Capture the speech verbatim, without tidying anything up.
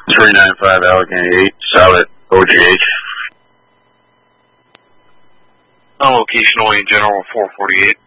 three nine five Allegheny eight, solid O G H. On location, Orion General four forty-eight.